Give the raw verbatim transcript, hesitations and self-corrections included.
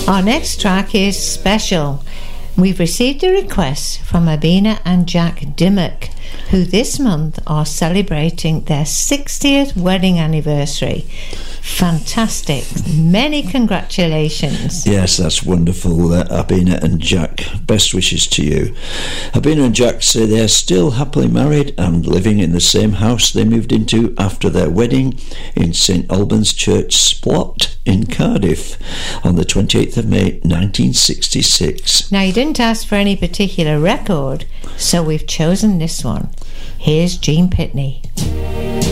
Our next track is special. We've received a request from Abina and Jack Dimmock, who this month are celebrating their sixtieth wedding anniversary. Fantastic. Many congratulations. Yes, that's wonderful, uh, Abina and Jack. Best wishes to you. Abina and Jack say they are still happily married and living in the same house they moved into after their wedding in St Albans Church, Splot in Cardiff on the twenty-eighth of May nineteen sixty-six. Now, you didn't ask for any particular record, so we've chosen this one. Here's Gene Pitney.